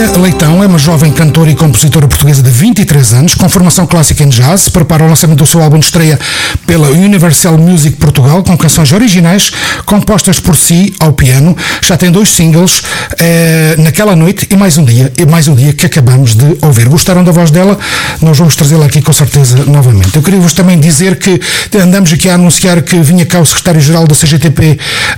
Lídia Leitão é uma jovem cantora e compositora portuguesa de 23 anos, com formação clássica em jazz. Prepara o lançamento do seu álbum de estreia pela Universal Music Portugal, com canções originais compostas por si ao piano. Já tem 2 singles, Naquela Noite e Mais um Dia, que acabamos de ouvir. Gostaram da voz dela? Nós vamos trazê-la aqui com certeza novamente. Eu queria-vos também dizer que andamos aqui a anunciar que vinha cá o secretário-geral da CGTP,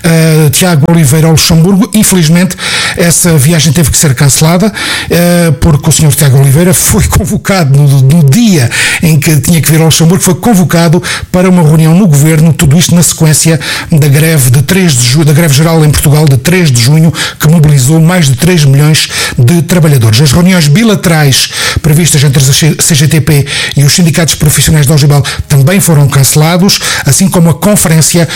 Tiago Oliveira, ao Luxemburgo. Infelizmente essa viagem teve que ser cancelada, porque o Sr. Tiago Oliveira foi convocado no dia em que tinha que vir ao Luxemburgo, foi convocado para uma reunião no Governo, tudo isto na sequência da greve de 3 de junho, da greve geral em Portugal de 3 de junho, que mobilizou mais de 3 milhões de trabalhadores. As reuniões bilaterais previstas entre a CGTP e os sindicatos profissionais da OGBL também foram cancelados, assim como a conferência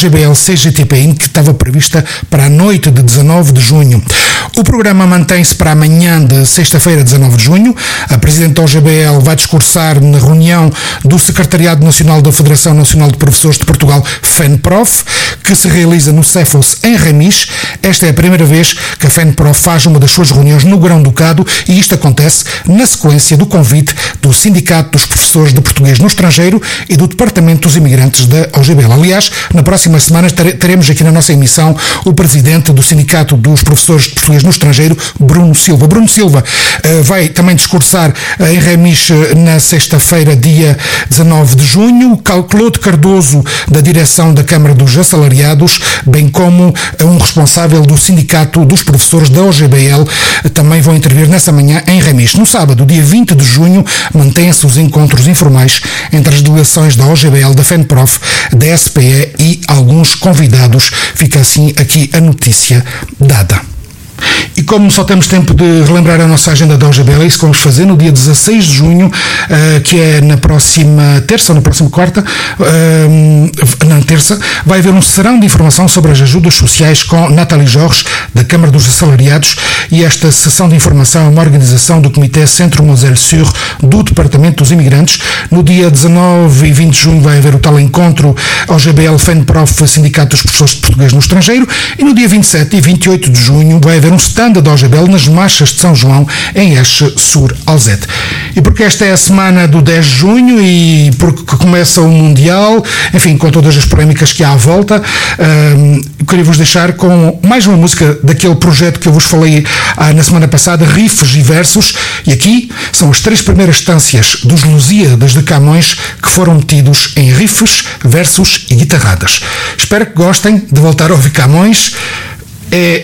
OGBL-CGTP, que estava prevista para a noite de 19 de junho. O programa mantém-se para amanhã de sexta-feira, 19 de junho. A Presidente da OGBL vai discursar na reunião do Secretariado Nacional da Federação Nacional de Professores de Portugal, FENPROF, que se realiza no Cefals, em Ramis. Esta é a primeira vez que a FENPROF faz uma das suas reuniões no Grão-Ducado, e isto acontece na sequência do convite do Sindicato dos Professores de Português no Estrangeiro e do Departamento dos Imigrantes da OGBL. Aliás, na próxima semana teremos aqui na nossa emissão o Presidente do Sindicato dos Professores de Português no Estrangeiro, Bruno Silva. Bruno Silva vai também discursar em Ramis na sexta-feira, dia 19 de junho. Claude Cardoso, da direção da Câmara dos Assalariados, bem como um responsável do Sindicato dos Professores da OGBL, também vão intervir nessa manhã em Ramis. No sábado, dia 20 de junho, mantêm-se os encontros informais entre as delegações da OGBL, da FENPROF, da SPE e alguns convidados. Fica assim aqui a notícia dada. E como só temos tempo de relembrar a nossa agenda da OGBL, é isso que vamos fazer no dia 16 de junho, que é na próxima terça, ou na próxima quarta, na terça, vai haver um serão de informação sobre as ajudas sociais com Nathalie Jorge, da Câmara dos Assalariados, e esta sessão de informação é uma organização do Comitê Centro Moselle Sur do Departamento dos Imigrantes. No dia 19 e 20 de junho vai haver o tal encontro OGBL FENPROF, Sindicato dos Professores de Português no Estrangeiro, e no dia 27 e 28 de junho vai haver um stand da OGBL nas Marchas de São João, em Eche-sur-Alzette. E porque esta é a semana do 10 de junho e porque começa o Mundial, enfim, com todas as polémicas que há à volta, queria-vos deixar com mais uma música daquele projeto que eu vos falei na semana passada, Riffs e Versos, e aqui são as 3 primeiras estâncias dos Lusíadas de Camões que foram metidos em riffs, versos e guitarradas. Espero que gostem de voltar a ouvir Camões. É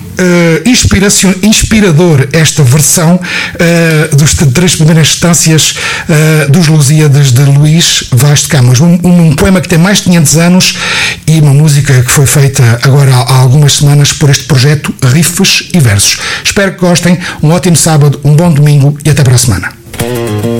inspirador esta versão dos 3 primeiras estâncias dos Lusíadas de Luís Vaz de Camões, um poema que tem mais de 500 anos e uma música que foi feita agora há algumas semanas por este projeto Riffs e Versos. Espero que gostem, um ótimo sábado, um bom domingo e até para a semana.